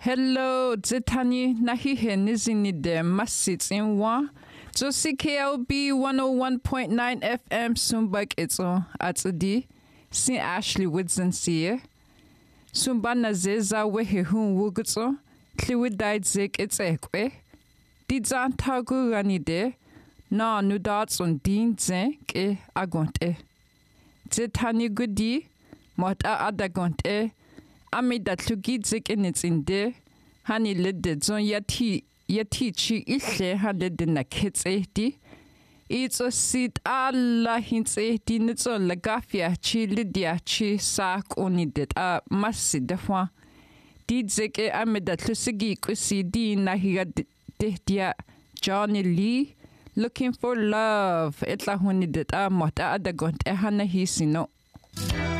Hello, Zetani Nahihe Nizini de Masits in Wa. Josi KLB 101.9 FM Sumbak Itzo at Adi. Sin Ashley Woodson see. Sumbana Zeza Wehe Hun Wugutso. Kliwid died zik it's ekwe. Didzan Tagu Ranide. Na Nudats on Din Zenk e Agonte. Zetani Gudi. Mota Adagonte. Ami dat lugidzik in its inde, hani lidde zon yati chi ishe hadde na kits ehdi. It's a sit alla hints ehdi nitzo lagafia chi lidia chi sak onidit a massi defwa. Didzik e ami dat lusigi kusi di nahiga dehdia Johnny Lee. Looking for love. Etla honidit a mota adagont e hana hisino.